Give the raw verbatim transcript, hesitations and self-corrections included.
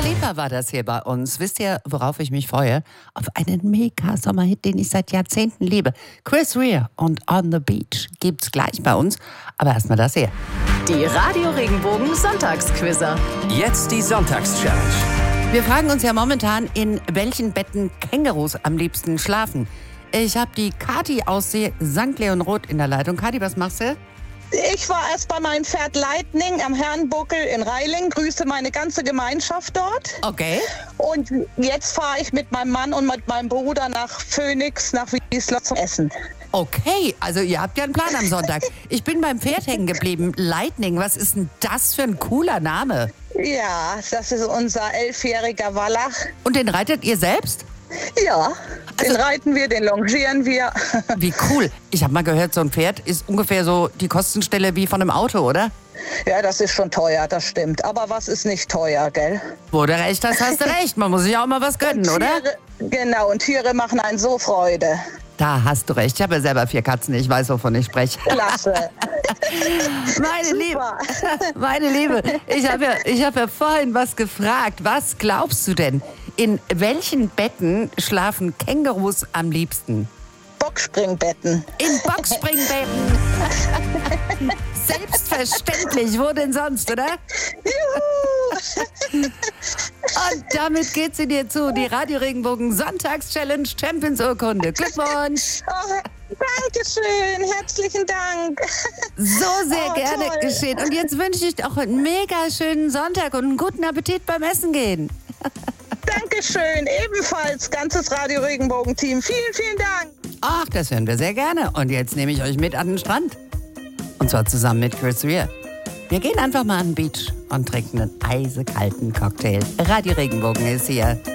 Khalifa war das hier bei uns. Wisst ihr, worauf ich mich freue? Auf einen Mega-Sommerhit, den ich seit Jahrzehnten liebe. Chris Rea und On the Beach gibt's gleich bei uns. Aber erstmal das hier. Die Radio Regenbogen Sonntagsquizzer. Jetzt die Sonntagschallenge. Wir fragen uns ja momentan, in welchen Betten Kängurus am liebsten schlafen. Ich habe die Kathi aus Sankt Leonrod in der Leitung. Kathi, was machst du? Ich war erst bei meinem Pferd Lightning am Herrenbuckel in Reiling, grüße meine ganze Gemeinschaft dort. Okay. Und jetzt fahre ich mit meinem Mann und mit meinem Bruder nach Phoenix, nach Wiesla zum Essen. Okay, also ihr habt ja einen Plan am Sonntag. Ich bin beim Pferd hängen geblieben. Lightning, was ist denn das für ein cooler Name? Ja, das ist unser elfjähriger Wallach. Und den reitet ihr selbst? Ja, den Also- reiten wir, den longieren wir. Wie cool. Ich habe mal gehört, so ein Pferd ist ungefähr so die Kostenstelle wie von einem Auto, oder? Ja, das ist schon teuer, das stimmt. Aber was ist nicht teuer, gell? Wo du recht hast, hast du recht. Man muss sich auch mal was gönnen, oder? Tiere, genau, und Tiere machen einen so Freude. Da hast du recht. Ich habe ja selber vier Katzen. Ich weiß, wovon ich spreche. Klasse. Meine Liebe, Super. meine Liebe, ich habe ja, ich hab ja vorhin was gefragt. Was glaubst du denn? In welchen Betten schlafen Kängurus am liebsten? Boxspringbetten. In Boxspringbetten. Selbstverständlich. Wo denn sonst, oder? Juhu. Und damit geht's in dir zu. Die Radio Regenbogen Sonntagschallenge Champions Urkunde. Glückwunsch. Oh, Dankeschön, herzlichen Dank. So sehr Oh, gerne toll. geschehen. Und jetzt wünsche ich dir auch einen mega schönen Sonntag und einen guten Appetit beim Essen gehen. Dankeschön, ebenfalls ganzes Radio Regenbogen-Team. Vielen, vielen Dank. Ach, das hören wir sehr gerne. Und jetzt nehme ich euch mit an den Strand. Und zwar zusammen mit Chris Rea. Wir gehen einfach mal an den Beach und trinken einen eisekalten Cocktail. Radio Regenbogen ist hier.